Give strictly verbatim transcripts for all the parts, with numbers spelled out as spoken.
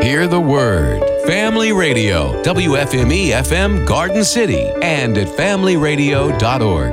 Hear the word. Family Radio, W F M E F M Garden City, and at family radio dot org.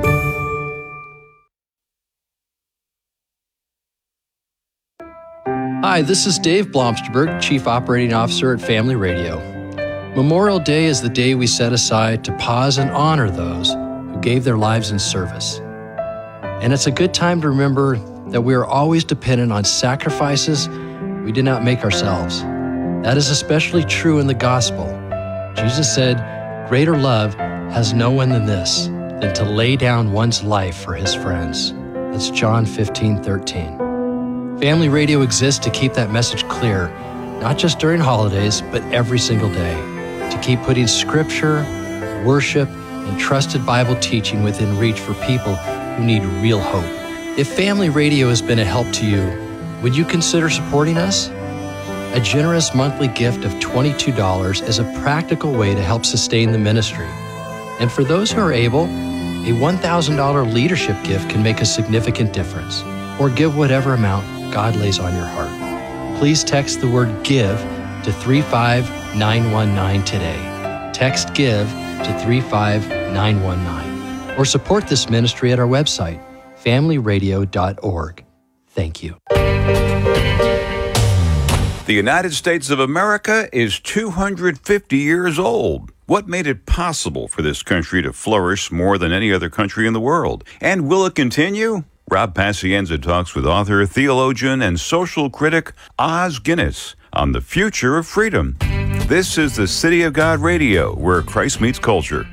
Hi, this is Dave Blomsterberg, Chief Operating Officer at Family Radio. Memorial Day is the day we set aside to pause and honor those who gave their lives in service. And it's a good time to remember that we are always dependent on sacrifices we did not make ourselves. That is especially true in the gospel. Jesus said, "Greater love has no one than this, than to lay down one's life for his friends." That's John fifteen thirteen. Family Radio exists to keep that message clear, not just during holidays, but every single day, to keep putting scripture, worship, and trusted Bible teaching within reach for people who need real hope. If Family Radio has been a help to you, would you consider supporting us? A generous monthly gift of twenty-two dollars is a practical way to help sustain the ministry. And for those who are able, a one thousand dollars leadership gift can make a significant difference. Or give whatever amount God lays on your heart. Please text the word GIVE to three five nine one nine today. Text GIVE to three five nine one nine. Or support this ministry at our website, family radio dot org. Thank you. The United States of America is two hundred fifty years old. What made it possible for this country to flourish more than any other country in the world? And will it continue? Rob Pacienza talks with author, theologian, and social critic Os Guinness on the future of freedom. This is the City of God Radio, where Christ meets culture.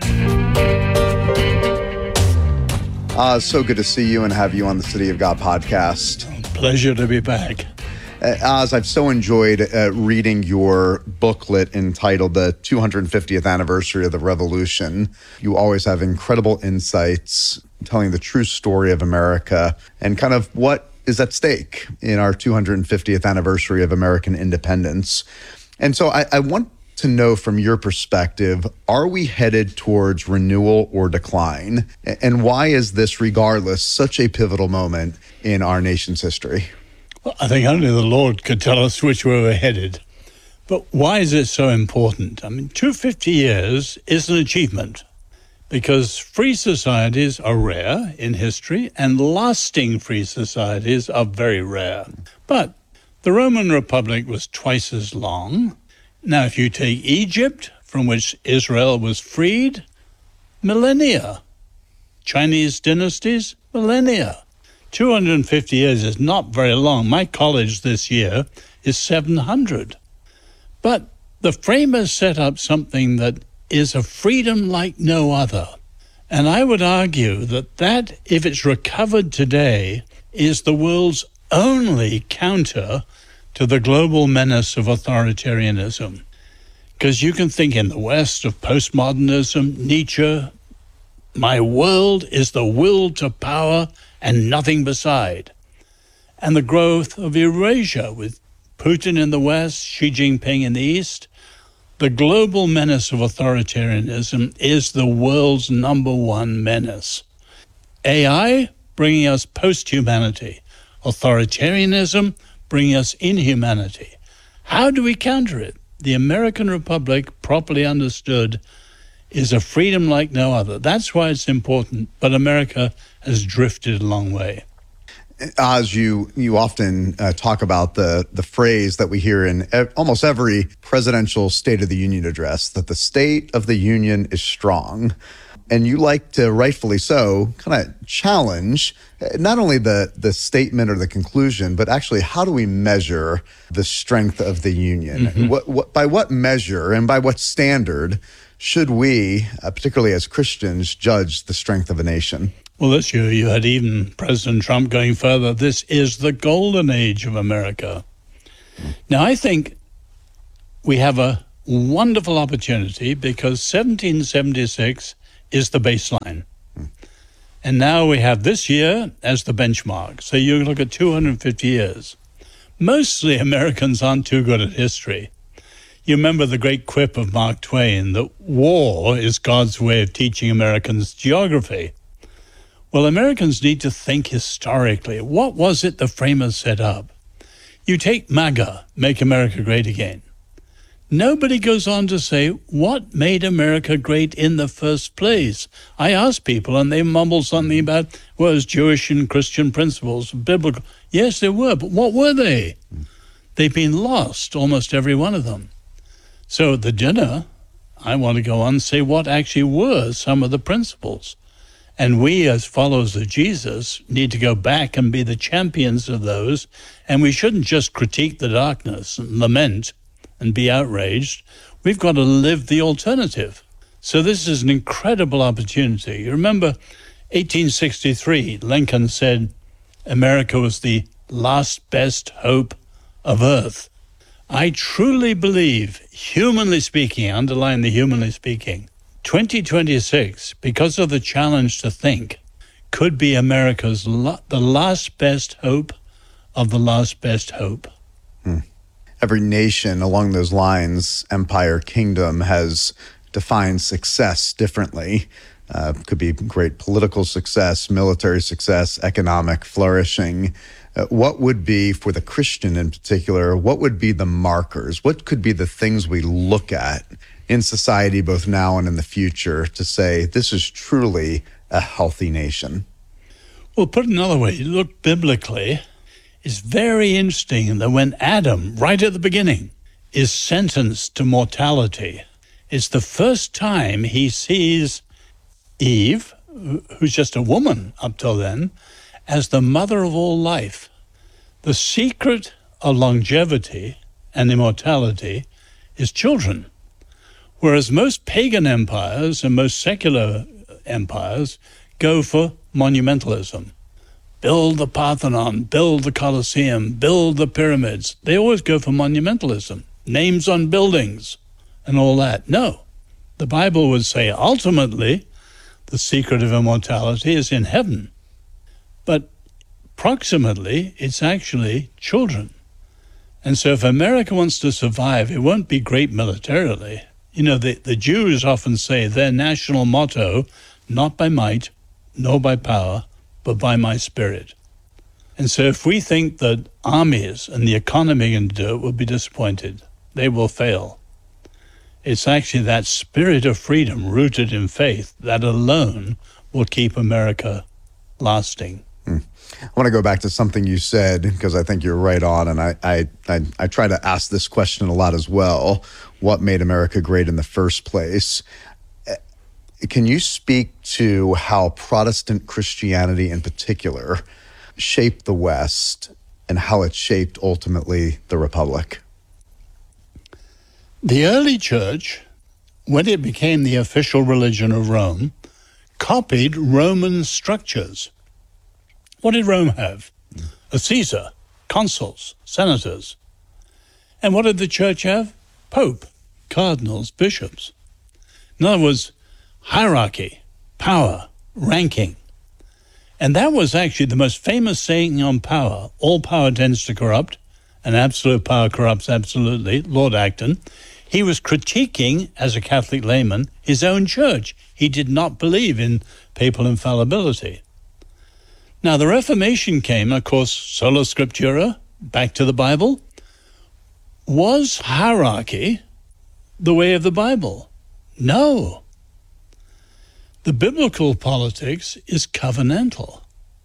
Oz, so good to see you and have you on the City of God podcast. Pleasure to be back. Uh, Oz, I've so enjoyed uh, reading your booklet entitled The two hundred fiftieth Anniversary of the Revolution. You always have incredible insights telling the true story of America and kind of what is at stake in our two hundred fiftieth anniversary of American independence. And so I, I want to know from your perspective, are we headed towards renewal or decline? And why is this, regardless, such a pivotal moment in our nation's history? Well, I think only the Lord could tell us which way we're headed. But why is it so important? I mean, two hundred fifty years is an achievement because free societies are rare in history and lasting free societies are very rare. But the Roman Republic was twice as long. Now, if you take Egypt, from which Israel was freed, millennia. Chinese dynasties, millennia. two hundred fifty years is not very long. My college this year is seven hundred. But the framers set up something that is a freedom like no other. And I would argue that that, if it's recovered today, is the world's only counter to the global menace of authoritarianism. Because you can think in the West of postmodernism, Nietzsche, my world is the will to power and nothing beside. And the growth of Eurasia with Putin in the West, Xi Jinping in the East. The global menace of authoritarianism is the world's number one menace. A I bringing us post-humanity. Authoritarianism bringing us inhumanity. How do we counter it? The American Republic, properly understood, is a freedom like no other. That's why it's important, but America has drifted a long way. Oz, you you often uh, talk about the the phrase that we hear in ev- almost every presidential State of the Union address, that the state of the union is strong. And you like to, rightfully so, kind of challenge not only the, the statement or the conclusion, but actually how do we measure the strength of the union? Mm-hmm. What, what, by what measure and by what standard should we, uh, particularly as Christians, judge the strength of a nation? Well, this year you had even President Trump going further. This is the golden age of America. Now, I think we have a wonderful opportunity because seventeen seventy-six is the baseline. And now we have this year as the benchmark. So you look at two hundred fifty years. Mostly Americans aren't too good at history. You remember the great quip of Mark Twain that war is God's way of teaching Americans geography. Well, Americans need to think historically. What was it the framers set up? You take MAGA, Make America Great Again. Nobody goes on to say, what made America great in the first place? I ask people and they mumble something about, well, it was Jewish and Christian principles, biblical. Yes, there were, but what were they? They've been lost, almost every one of them. So at the dinner, I want to go on and say what actually were some of the principles. And we, as followers of Jesus, need to go back and be the champions of those. And we shouldn't just critique the darkness and lament and be outraged. We've got to live the alternative. So this is an incredible opportunity. You remember eighteen sixty-three, Lincoln said America was the last best hope of Earth. I truly believe, humanly speaking, underline the humanly speaking, twenty twenty-six, because of the challenge to think, could be America's la- the last best hope of the last best hope. Hmm. Every nation along those lines, empire, kingdom, has defined success differently. Uh, could be great political success, military success, economic flourishing. Uh, what would be, for the Christian in particular, what would be the markers? What could be the things we look at in society, both now and in the future, to say this is truly a healthy nation? Well, put another way, look biblically, it's very interesting that when Adam, right at the beginning, is sentenced to mortality, it's the first time he sees Eve, who's just a woman up till then, as the mother of all life. The secret of longevity and immortality is children. Whereas most pagan empires and most secular empires go for monumentalism. Build the Parthenon, build the Colosseum, build the pyramids. They always go for monumentalism, names on buildings and all that. No, the Bible would say ultimately the secret of immortality is in heaven. But proximately, it's actually children. And so if America wants to survive, it won't be great militarily. You know, the, the Jews often say their national motto, not by might, nor by power, but by my spirit. And so if we think that armies and the economy can do it, we'll be disappointed. They will fail. It's actually that spirit of freedom rooted in faith that alone will keep America lasting. Hmm. I want to go back to something you said, because I think you're right on, and I, I, I, I try to ask this question a lot as well. What made America great in the first place? Can you speak to how Protestant Christianity in particular shaped the West and how it shaped ultimately the Republic? The early church, when it became the official religion of Rome, copied Roman structures. What did Rome have? A Caesar, consuls, senators. And what did the church have? Pope, cardinals, bishops. In other words, hierarchy, power, ranking. And that was actually the most famous saying on power. All power tends to corrupt, and absolute power corrupts absolutely. Lord Acton. He was critiquing, as a Catholic layman, his own church. He did not believe in papal infallibility. Now, the Reformation came, of course, sola scriptura, back to the Bible. Was hierarchy the way of the Bible? No. The biblical politics is covenantal.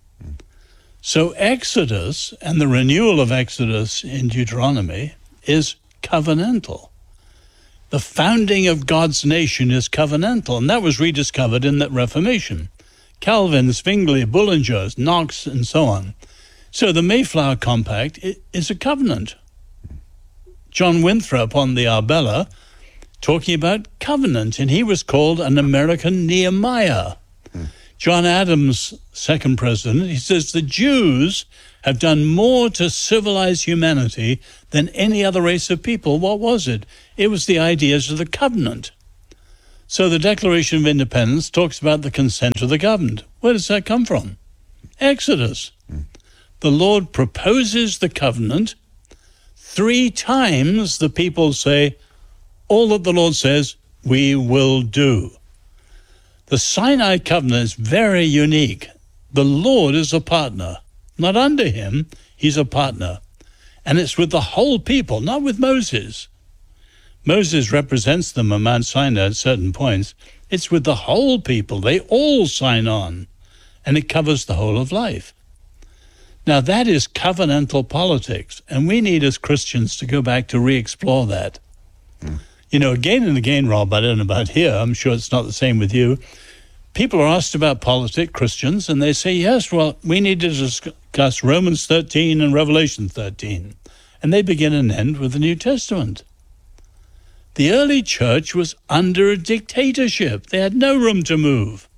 So Exodus and the renewal of Exodus in Deuteronomy is covenantal. The founding of God's nation is covenantal, and that was rediscovered in the Reformation. Calvin, Zwingli, Bullinger, Knox, and so on. So the Mayflower Compact is a covenant. John Winthrop on the Arbella talking about covenant, and he was called an American Nehemiah. Hmm. John Adams, second president, he says the Jews have done more to civilize humanity than any other race of people. What was it? It was the ideas of the covenant. So the Declaration of Independence talks about the consent of the governed. Where does that come from? Exodus. Hmm. The Lord proposes the covenant. Three times the people say, all that the Lord says, we will do. The Sinai covenant is very unique. The Lord is a partner. Not under him, he's a partner. And it's with the whole people, not with Moses. Moses represents them on Mount Sinai at certain points. It's with the whole people. They all sign on, and it covers the whole of life. Now, that is covenantal politics, and we need as Christians to go back to re-explore that. Mm. You know, again and again, Rob, I don't know about here, I'm sure it's not the same with you, people are asked about politics, Christians, and they say, yes, well, we need to discuss Romans thirteen and Revelation thirteen. And they begin and end with the New Testament. The early church was under a dictatorship. They had no room to move.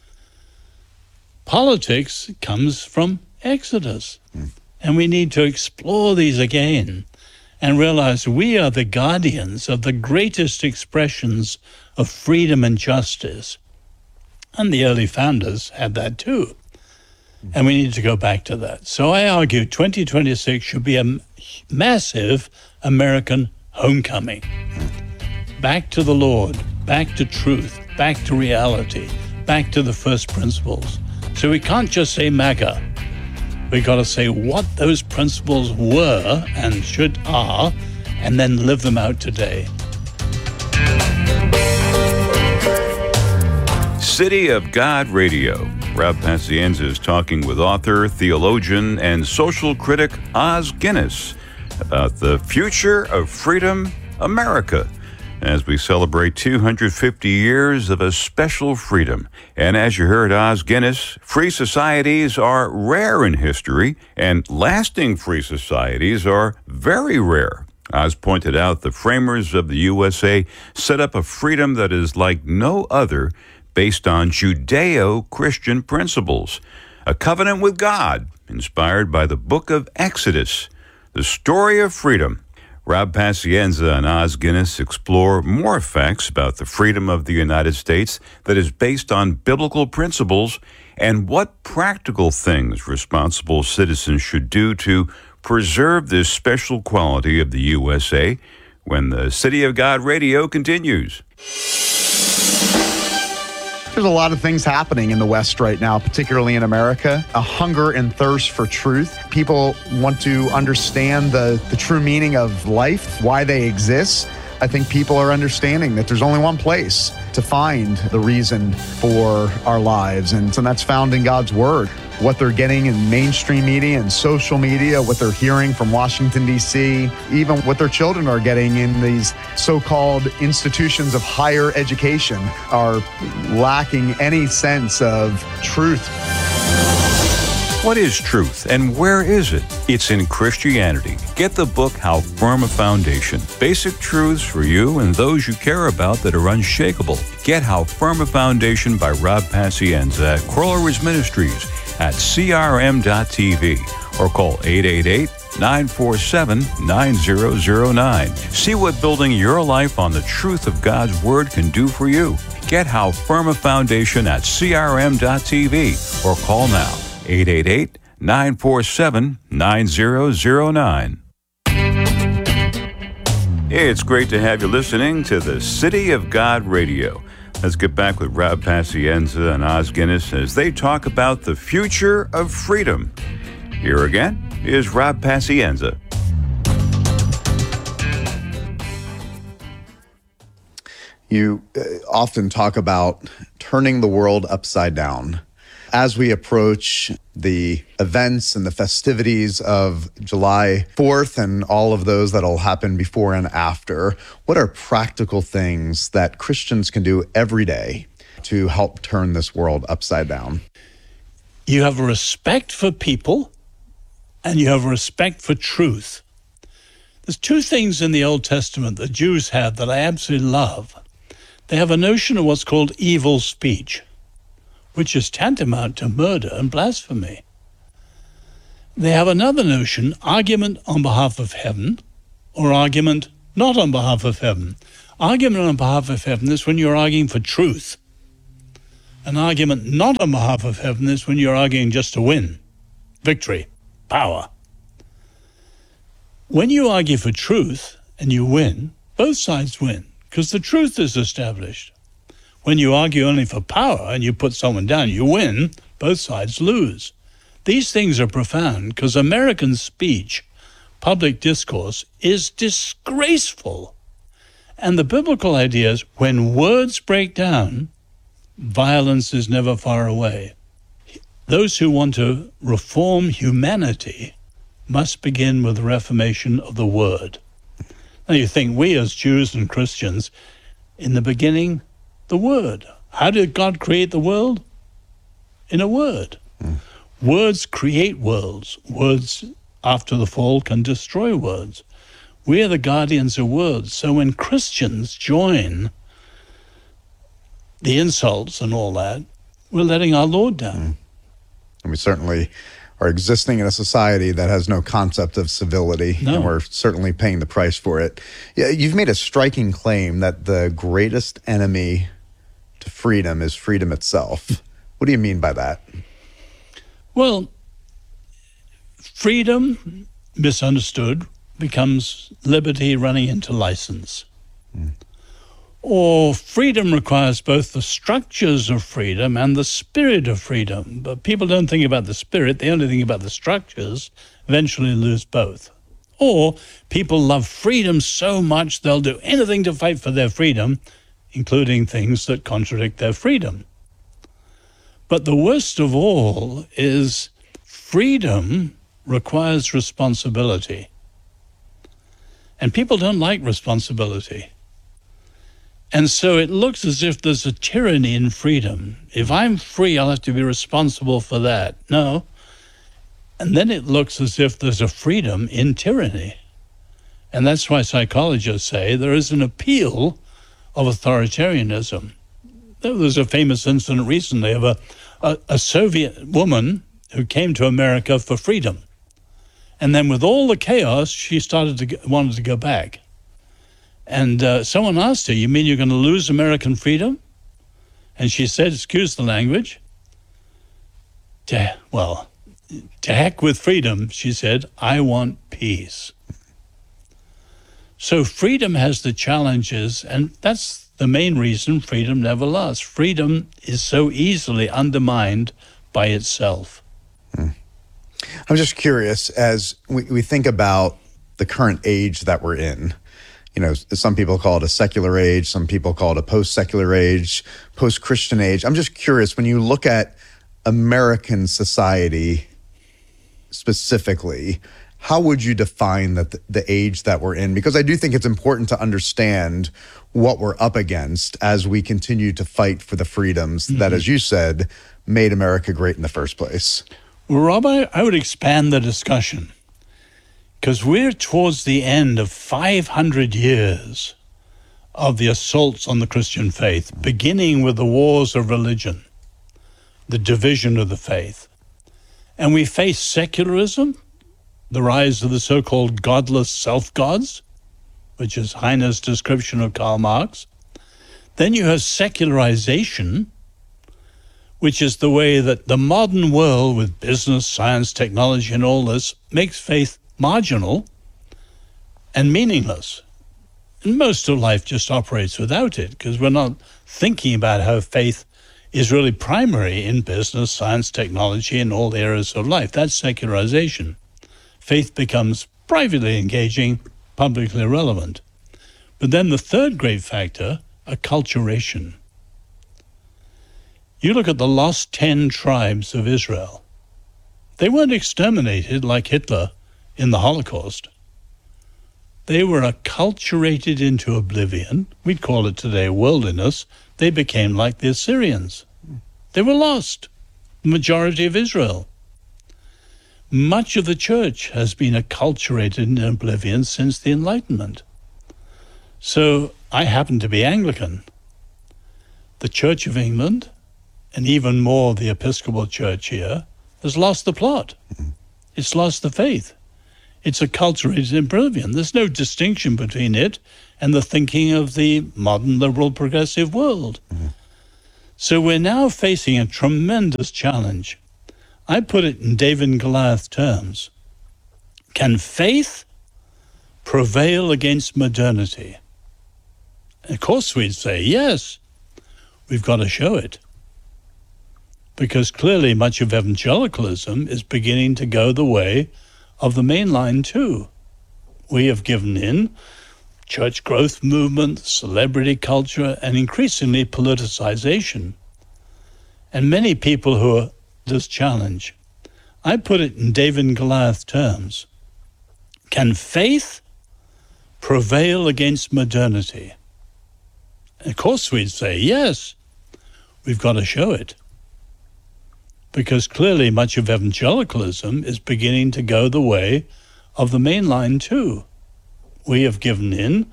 Politics comes from Exodus. Mm. And we need to explore these again and realize we are the guardians of the greatest expressions of freedom and justice. And the early founders had that too. And we need to go back to that. So I argue twenty twenty-six should be a massive American homecoming. Back to the Lord, back to truth, back to reality, back to the first principles. So we can't just say MAGA. We've got to say what those principles were and should are, and then live them out today. City of God Radio. Rob Pacienza is talking with author, theologian, and social critic Os Guinness about the future of freedom, America, as we celebrate two hundred fifty years of a special freedom. And as you heard Os Guinness, free societies are rare in history, and lasting free societies are very rare. Os pointed out the framers of the U S A set up a freedom that is like no other, based on Judeo-Christian principles, a covenant with God inspired by the book of Exodus, the story of freedom. Rob Pacienza and Os Guinness explore more facts about the freedom of the United States that is based on biblical principles and what practical things responsible citizens should do to preserve this special quality of the U S A when the City of God Radio continues. There's a lot of things happening in the West right now, particularly in America. A hunger and thirst for truth. People want to understand the, the true meaning of life, why they exist. I think people are understanding that there's only one place to find the reason for our lives, and, and that's found in God's Word. What they're getting in mainstream media and social media, what they're hearing from Washington, D C, even what their children are getting in these so-called institutions of higher education are lacking any sense of truth. What is truth and where is it? It's in Christianity. Get the book, How Firm a Foundation. Basic truths for you and those you care about that are unshakable. Get How Firm a Foundation by Rob Pacienza at Crowlers Ministries at C R M dot T V or call eight eight eight, nine four seven, nine zero zero nine. See what building your life on the truth of God's Word can do for you. Get How Firm a Foundation at C R M dot T V or call now. eight eight eight, nine four seven, nine zero zero nine. It's great to have you listening to the City of God Radio. Let's get back with Rob Pacienza and Os Guinness as they talk about the future of freedom. Here again is Rob Pacienza. You uh, often talk about turning the world upside down. As we approach the events and the festivities of July fourth and all of those that'll happen before and after, what are practical things that Christians can do every day to help turn this world upside down? You have a respect for people and you have a respect for truth. There's two things in the Old Testament the Jews have that I absolutely love. They have a notion of what's called evil speech, which is tantamount to murder and blasphemy. They have another notion, argument on behalf of heaven, or argument not on behalf of heaven. Argument on behalf of heaven is when you're arguing for truth. An argument not on behalf of heaven is when you're arguing just to win, victory, power. When you argue for truth and you win, both sides win, because the truth is established. When you argue only for power and you put someone down, you win, both sides lose. These things are profound because American speech, public discourse, is disgraceful. And the biblical idea is when words break down, violence is never far away. Those who want to reform humanity must begin with the reformation of the word. Now you think we as Jews and Christians, in the beginning, the word. How did God create the world? In a word. Mm. Words create worlds. Words after the fall can destroy words. We are the guardians of words. So when Christians join the insults and all that, we're letting our Lord down. Mm. And we certainly are existing in a society that has no concept of civility, no. and we're certainly paying the price for it. Yeah, you've made a striking claim that the greatest enemy to freedom is freedom itself. What do you mean by that? Well, freedom, misunderstood, becomes liberty running into license. Mm. Or freedom requires both the structures of freedom and the spirit of freedom. But people don't think about the spirit, they only think about the structures, eventually lose both. Or people love freedom so much they'll do anything to fight for their freedom, including things that contradict their freedom. But the worst of all is freedom requires responsibility. And people don't like responsibility. And so it looks as if there's a tyranny in freedom. If I'm free, I'll have to be responsible for that. No. And then it looks as if there's a freedom in tyranny. And that's why psychologists say there is an appeal of authoritarianism. There was a famous incident recently of a, a, a Soviet woman who came to America for freedom. And then with all the chaos, she started to get, wanted to go back. And uh, someone asked her, you mean you're going to lose American freedom? And she said, excuse the language, to, well, to heck with freedom, she said, I want peace. So freedom has the challenges, and that's the main reason freedom never lasts. Freedom is so easily undermined by itself. Hmm. I'm just curious, as we, we think about the current age that we're in, you know, some people call it a secular age, some people call it a post-secular age, post-Christian age. I'm just curious, when you look at American society specifically, how would you define the, the age that we're in? Because I do think it's important to understand what we're up against as we continue to fight for the freedoms mm-hmm. that, as you said, made America great in the first place. Well, Rob, I, I would expand the discussion, because we're towards the end of five hundred years of the assaults on the Christian faith, beginning with the wars of religion, the division of the faith. And we face secularism, the rise of the so-called godless self-gods, which is Heine's description of Karl Marx. Then you have secularization, which is the way that the modern world with business, science, technology, and all this makes faith marginal and meaningless. And most of life just operates without it, because we're not thinking about how faith is really primary in business, science, technology, and all areas of life. That's secularization. Faith becomes privately engaging, publicly irrelevant. But then the third great factor, acculturation. You look at the lost ten tribes of Israel. They weren't exterminated like Hitler in the Holocaust. They were acculturated into oblivion. We'd call it today worldliness. They became like the Assyrians. They were lost, the majority of Israel. Much of the church has been acculturated in oblivion since the Enlightenment. So I happen to be Anglican. The Church of England, and even more the Episcopal Church here, has lost the plot. It's lost the faith. It's acculturated in oblivion. There's no distinction between it and the thinking of the modern liberal progressive world. Mm-hmm. So we're now facing a tremendous challenge. I put it in David and Goliath terms. Can faith prevail against modernity? Of course we'd say yes. We've got to show it. Because clearly much of evangelicalism is beginning to go the way of the main line too. We have given in church growth movement, celebrity culture, and increasingly politicization. And many people who are this challenge. I put it in David and Goliath terms. Can faith prevail against modernity? Of course we'd say yes. We've got to show it. Because clearly much of evangelicalism is beginning to go the way of the mainline too. We have given in